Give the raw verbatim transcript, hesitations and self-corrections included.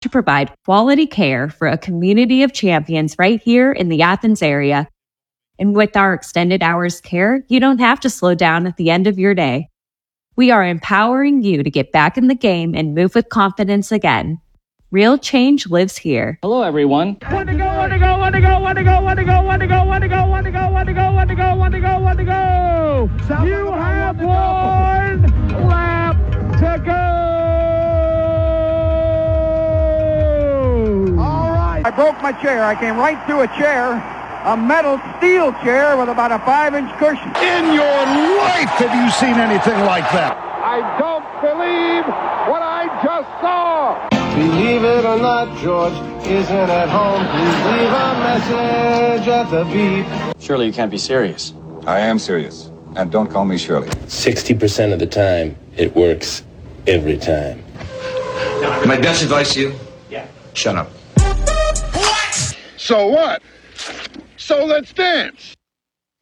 to provide quality care for a community of champions right here in the Athens area. And with our extended hours care, you don't have to slow down at the end of your day. We are empowering you to get back in the game and move with confidence again. Real change lives here. Hello, everyone. Want to go, want to go, want to go, want to go, want to go, want to go, want to go, want to go, want to go, want to go, want to go, want to go. You have one lap to go. All right. I broke my chair. I came right through a chair, a metal steel chair with about a five-inch cushion. In your life have you seen anything like that? I don't believe what I just saw. Believe it or not, George isn't at home. Please leave a message at the beep. Surely you can't be serious. I am serious. And don't call me Shirley. sixty percent of the time, it works every time. My best advice to you? Yeah. Shut up. What? So what? So let's dance.